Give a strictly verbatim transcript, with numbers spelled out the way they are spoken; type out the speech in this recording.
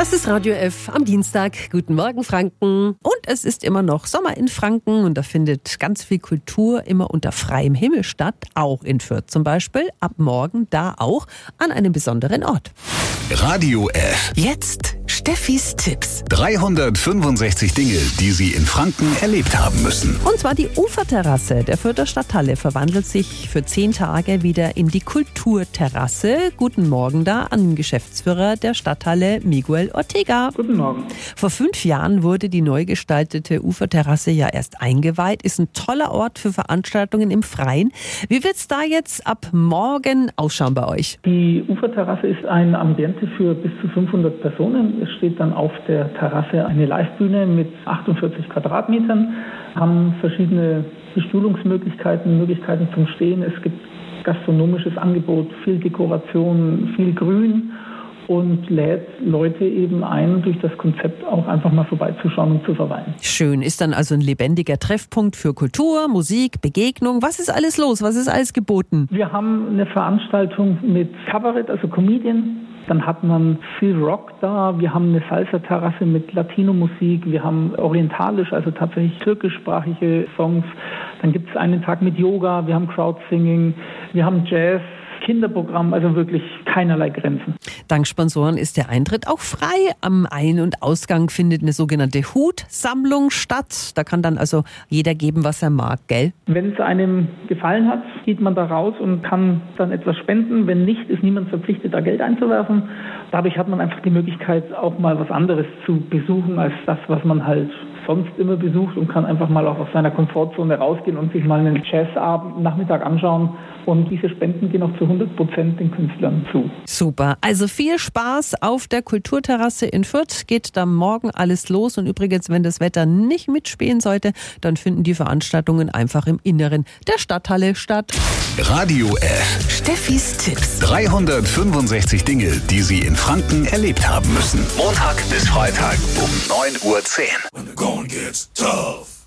Das ist Radio F am Dienstag. Guten Morgen, Franken. Und es ist immer noch Sommer in Franken und da findet ganz viel Kultur immer unter freiem Himmel statt. Auch in Fürth zum Beispiel. Ab morgen da auch an einem besonderen Ort. Radio F. Jetzt Steffis Tipps. dreihundertfünfundsechzig Dinge, die Sie in Franken erlebt haben müssen. Und zwar die Uferterrasse der Fürther Stadthalle verwandelt sich für zehn Tage wieder in die Kulturterrasse. Guten Morgen da an den Geschäftsführer der Stadthalle, Miguel Ortega. Guten Morgen. Vor fünf Jahren wurde die neu gestaltete Uferterrasse ja erst eingeweiht. Ist ein toller Ort für Veranstaltungen im Freien. Wie wird es da jetzt ab morgen ausschauen bei euch? Die Uferterrasse ist ein Ambiente für bis zu fünfhundert Personen. Es steht dann auf der Terrasse eine Livebühne mit achtundvierzig Quadratmetern, haben verschiedene Bestuhlungsmöglichkeiten, Möglichkeiten zum Stehen. Es gibt gastronomisches Angebot, viel Dekoration, viel Grün und lädt Leute eben ein, durch das Konzept auch einfach mal vorbeizuschauen und zu verweilen. Schön, ist dann also ein lebendiger Treffpunkt für Kultur, Musik, Begegnung. Was ist alles los? Was ist alles geboten? Wir haben eine Veranstaltung mit Kabarett, also Comedian. Dann hat man viel Rock da. Wir haben eine Salsa-Terrasse mit Latino-Musik. Wir haben orientalisch, also tatsächlich türkischsprachige Songs. Dann gibt es einen Tag mit Yoga. Wir haben Crowdsinging. Wir haben Jazz. Kinderprogramm, also wirklich keinerlei Grenzen. Dank Sponsoren ist der Eintritt auch frei. Am Ein- und Ausgang findet eine sogenannte Hutsammlung statt. Da kann dann also jeder geben, was er mag, gell? Wenn es einem gefallen hat, geht man da raus und kann dann etwas spenden. Wenn nicht, ist niemand verpflichtet, da Geld einzuwerfen. Dadurch hat man einfach die Möglichkeit, auch mal was anderes zu besuchen, als das, was man halt sonst immer besucht, und kann einfach mal auch aus seiner Komfortzone rausgehen und sich mal einen Jazzabend Nachmittag anschauen. Und diese Spenden gehen auch zu hundert Prozent den Künstlern zu. Super. Also viel Spaß auf der Kulturterrasse in Fürth. Geht da morgen alles los. Und übrigens, wenn das Wetter nicht mitspielen sollte, dann finden die Veranstaltungen einfach im Inneren der Stadthalle statt. Radio F. Steffis Tipps. dreihundertfünfundsechzig Dinge, die Sie in Franken erlebt haben müssen. Montag bis Freitag um neun Uhr zehn. When the going gets tough.